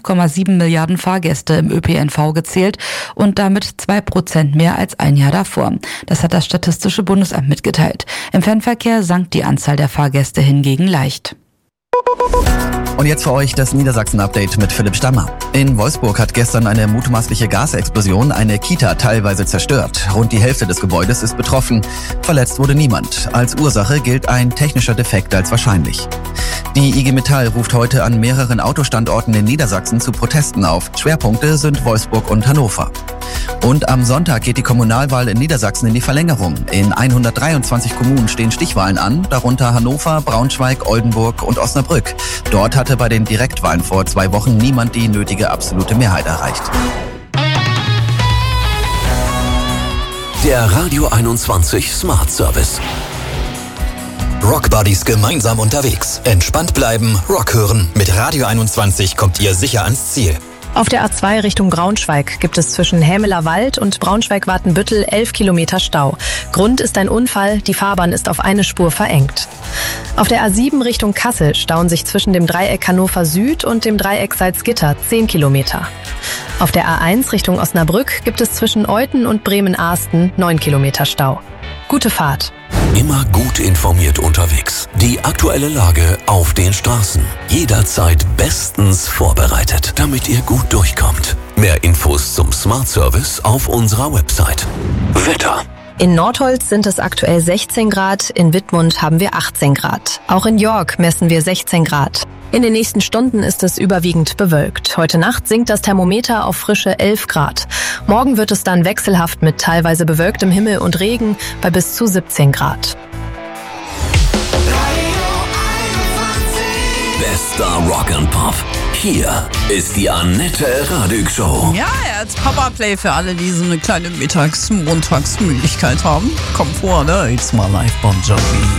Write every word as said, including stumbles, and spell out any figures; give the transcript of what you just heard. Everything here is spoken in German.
fünf Komma sieben Milliarden Fahrgäste im Ö P N V gezählt und damit zwei Prozent mehr als ein Jahr davor. Das hat das Statistische Bundesamt mitgeteilt. Im Fernverkehr sank die Anzahl der Fahrgäste hingegen leicht. Und jetzt für euch das Niedersachsen-Update mit Philipp Stammer. In Wolfsburg hat gestern eine mutmaßliche Gasexplosion eine Kita teilweise zerstört. Rund die Hälfte des Gebäudes ist betroffen. Verletzt wurde niemand. Als Ursache gilt ein technischer Defekt als wahrscheinlich. Die I G Metall ruft heute an mehreren Autostandorten in Niedersachsen zu Protesten auf. Schwerpunkte sind Wolfsburg und Hannover. Und am Sonntag geht die Kommunalwahl in Niedersachsen in die Verlängerung. In hundertdreiundzwanzig Kommunen stehen Stichwahlen an, darunter Hannover, Braunschweig, Oldenburg und Osnabrück. Dort hatte bei den Direktwahlen vor zwei Wochen niemand die nötige absolute Mehrheit erreicht. Der Radio einundzwanzig Smart Service. Rockbuddies gemeinsam unterwegs. Entspannt bleiben, Rock hören. Mit Radio einundzwanzig kommt ihr sicher ans Ziel. Auf der A zwei Richtung Braunschweig gibt es zwischen Hämeler Wald und Braunschweig-Watenbüttel elf Kilometer Stau. Grund ist ein Unfall, die Fahrbahn ist auf eine Spur verengt. Auf der A sieben Richtung Kassel stauen sich zwischen dem Dreieck Hannover Süd und dem Dreieck Salzgitter zehn Kilometer. Auf der A eins Richtung Osnabrück gibt es zwischen Euthen und Bremen-Ahsten neun Kilometer Stau. Gute Fahrt. Immer gut informiert unterwegs. Die aktuelle Lage auf den Straßen. Jederzeit bestens vorbereitet, damit ihr gut durchkommt. Mehr Infos zum Smart Service auf unserer Website. Wetter. In Nordholz sind es aktuell sechzehn Grad, in Wittmund haben wir achtzehn Grad. Auch in York messen wir sechzehn Grad. In den nächsten Stunden ist es überwiegend bewölkt. Heute Nacht sinkt das Thermometer auf frische elf Grad. Morgen wird es dann wechselhaft mit teilweise bewölktem Himmel und Regen bei bis zu siebzehn Grad. Bester Rock and Pop. Hier ist die Annette Radig Show. Ja, jetzt Powerplay für alle, die so eine kleine Mittags-, Montagsmüdigkeit haben. Kommt vor, ne? It's my life, Bon Jovi.